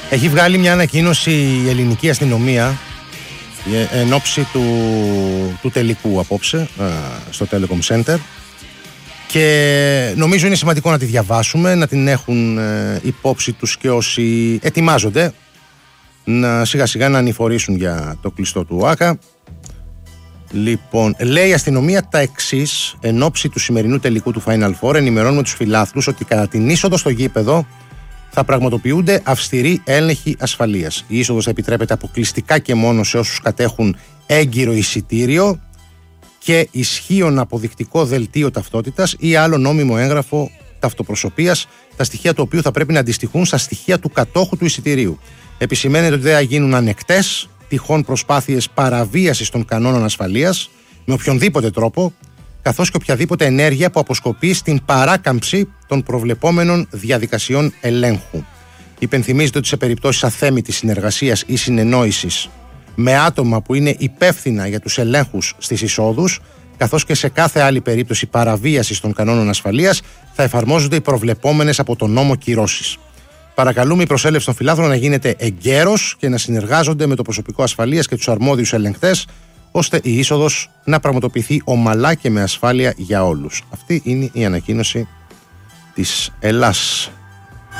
Έχει βγάλει μια ανακοίνωση η ελληνική αστυνομία εν ώψη του τελικού απόψε στο Telecom Center και νομίζω είναι σημαντικό να τη διαβάσουμε, να την έχουν υπόψη τους και όσοι ετοιμάζονται να σιγά σιγά να ανηφορήσουν για το κλειστό του ΟΑΚΑ. Λοιπόν, λέει η αστυνομία τα εξής εν ώψη του σημερινού τελικού του Final Four. Ενημερώνουμε τους φιλάθλους ότι κατά την είσοδο στο γήπεδο θα πραγματοποιούνται αυστηροί έλεγχοι ασφαλείας. Η είσοδος θα επιτρέπεται αποκλειστικά και μόνο σε όσους κατέχουν έγκυρο εισιτήριο και ισχύον αποδεικτικό δελτίο ταυτότητας ή άλλο νόμιμο έγγραφο ταυτοπροσωπείας, τα στοιχεία του οποίου θα πρέπει να αντιστοιχούν στα στοιχεία του κατόχου του εισιτηρίου. Επισημαίνεται ότι δεν θα γίνουν ανεκτές τυχόν προσπάθειες παραβίασης των κανόνων ασφαλείας με οποιονδήποτε τρόπο, καθώς και οποιαδήποτε ενέργεια που αποσκοπεί στην παράκαμψη των προβλεπόμενων διαδικασιών ελέγχου. Υπενθυμίζεται ότι σε περιπτώσεις αθέμητης συνεργασίας ή συνεννόησης με άτομα που είναι υπεύθυνα για τους ελέγχους στις εισόδους, καθώς και σε κάθε άλλη περίπτωση παραβίασης των κανόνων ασφαλείας, θα εφαρμόζονται οι προβλεπόμενες από τον νόμο κυρώσεις. Παρακαλούμε η προσέλευση των φιλάθλων να γίνεται εγκαίρως και να συνεργάζονται με το προσωπικό ασφαλείας και τους αρμόδιους ελεγκτές, ώστε η είσοδος να πραγματοποιηθεί ομαλά και με ασφάλεια για όλους. Αυτή είναι η ανακοίνωση της Ελλάς.